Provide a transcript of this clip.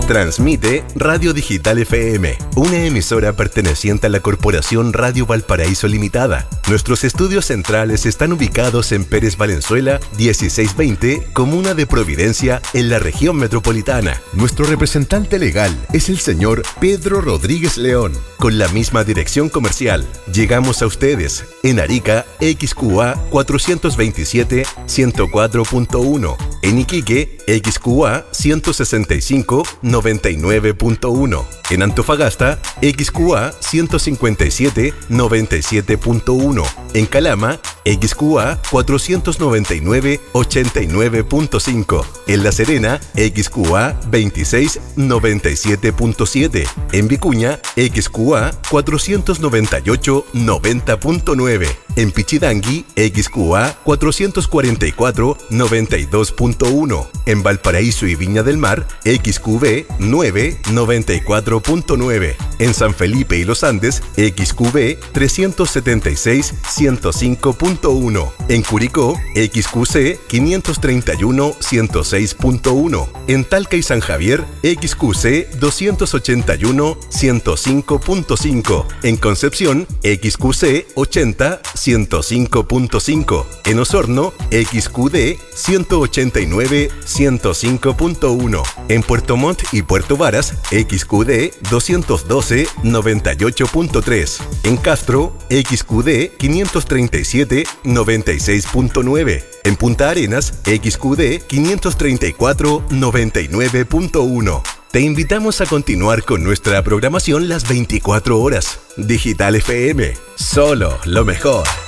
Transmite Radio Digital FM, una emisora perteneciente a la Corporación Radio Valparaíso Limitada. Nuestros estudios centrales están ubicados en Pérez Valenzuela, 1620, Comuna de Providencia, en la región metropolitana. Nuestro representante legal es el señor Pedro Rodríguez León, con la misma dirección comercial. Llegamos a ustedes en Arica, XQA 427 104.1, en Iquique, XQA 165 99.1, en Antofagasta, XQA 157 97.1, en Calama, XQA 499 89.5, en La Serena, XQA 26 97.7, en Vicuña, XQA 498 90.9, en Pichidangui, XQA 444 92.1, en Valparaíso y Viña del Mar, XQB 9 94.9, en San Felipe y Los Andes, XQB 376 105.1, en Curicó, XQC 531 106.1, en Talca y San Javier, XQC 281 105.5, en Concepción, XQC 80 105.5, en Osorno, XQD 189 105.1, en Puerto Montt y Puerto Varas, XQD 212 98.3, en Castro, XQD 537 96.9, en Punta Arenas, XQD 534 99.1. Te invitamos a continuar con nuestra programación las 24 horas. Digital FM, solo lo mejor.